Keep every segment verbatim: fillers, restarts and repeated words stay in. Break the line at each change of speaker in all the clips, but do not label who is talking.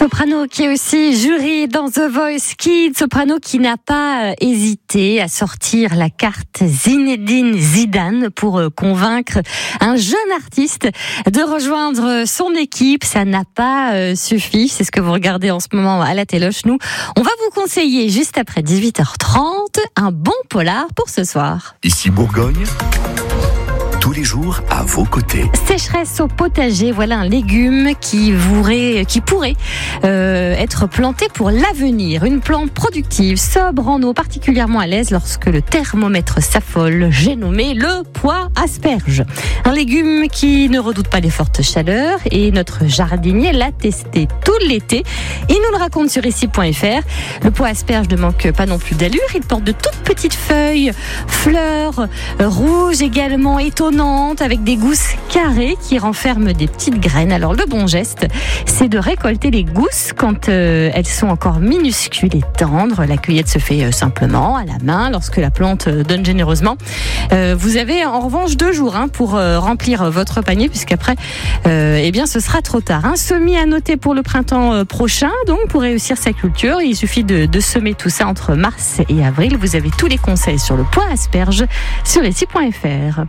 Soprano qui est aussi jury dans The Voice Kids, soprano qui n'a pas hésité à sortir la carte Zinedine Zidane pour convaincre un jeune artiste de rejoindre son équipe. Ça n'a pas suffi, c'est ce que vous regardez en ce moment à la téloche. Nous, on va vous conseiller juste après dix-huit heures trente un bon polar pour ce soir.
Ici Bourgogne, tous les jours à vos côtés.
Sécheresse au potager, voilà un légume qui, pourrait, qui pourrait euh, être planté pour l'avenir. Une plante productive, sobre en eau, particulièrement à l'aise lorsque le thermomètre s'affole. J'ai nommé le pois asperge. Un légume qui ne redoute pas les fortes chaleurs et notre jardinier l'a testé tout l'été. Il nous le raconte sur ici point f r. Le pois asperge ne manque pas non plus d'allure. Il porte de toutes petites feuilles, fleurs, euh, rouges également, étonnantes, avec des gousses carrées qui renferment des petites graines. Alors le bon geste, c'est de récolter les gousses quand euh, elles sont encore minuscules et tendres. La cueillette se fait euh, simplement à la main lorsque la plante euh, donne généreusement. Euh, vous avez en revanche deux jours hein, pour euh, remplir votre panier, puisqu'après, euh, eh bien, ce sera trop tard. Un semis à noter pour le printemps euh, prochain, donc pour réussir sa culture, il suffit de, de semer tout ça entre mars et avril. Vous avez tous les conseils sur le pois asperge sur ici point f r.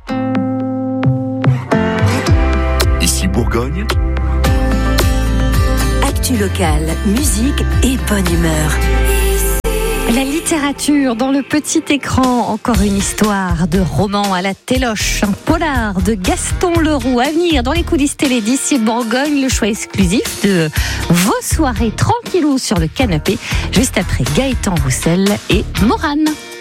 Ici Bourgogne.
Actu locale, musique et bonne humeur.
La littérature dans le petit écran, encore une histoire de roman à la téloche, un polar de Gaston Leroux à venir dans les coulisses télé d'Ici Bourgogne, le choix exclusif de vos soirées tranquillou sur le canapé, juste après Gaëtan Roussel et Morane.